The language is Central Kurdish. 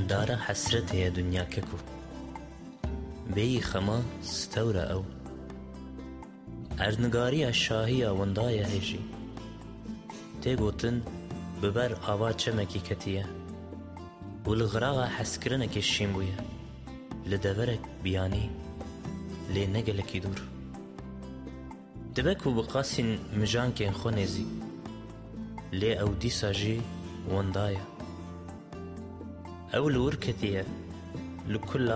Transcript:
دارا حسرت هي دنيا ككو بي خما ستورة أو أرنقاري الشاهية وندايا هجي تيغوتن ببر آوا چمكي كتية والغراغا حسكرنك الشيمبوية لدورك بياني لي نقلك يدور دبكو بقاسين مجانكين خونيزي لي أو دي ساجي وندايا أو الوركتية لكل